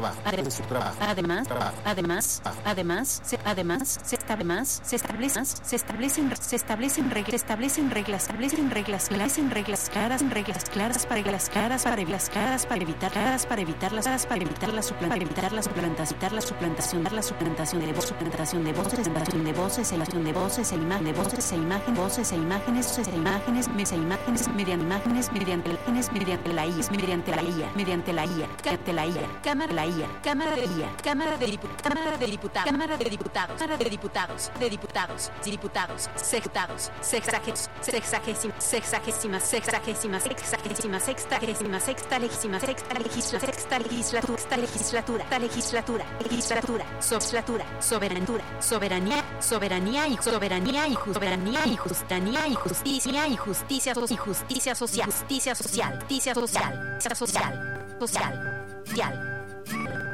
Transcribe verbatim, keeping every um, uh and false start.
trabajo, de su trabajo. Además, trabajo, además, además, se, además, se además, se establecen, se establecen, se establecen reglas, se establecen reglas, establecen reglas, establecen reglas claras, reglas claras para reglas claras para reglas claras para evitar claras para evitar las para evitar la suplantación, evitar la suplantación, la suplantación, la suplantación de voz, suplantación de voces, suplantación de voces, elación de voces, el imagen de voces, e imagen, voces, e imágenes, voces, e imágenes, e imágenes, mediante imágenes, mediante imágenes, mediante la I A, mediante la I A, mediante la I A, mediante la I A, cámara la I A, cámara de I A, cámara de diputados, cámara de diputados, cámara de diputados, cámara de diputados, de diputados, diputados, sextados, sexagés, sexagésima, sexagésima, sexagésima, sexagésima, sextagésima, sexta legisima, sexta legisla, sexta legislatura, sexta legislatura, sexta legislatura, legislatura, soslatura, soberanía, soberanía, soberanía y soberanía y soberanía y justicia y justicia y justicia y justicia social, justicia social, justicia social, social, social, social.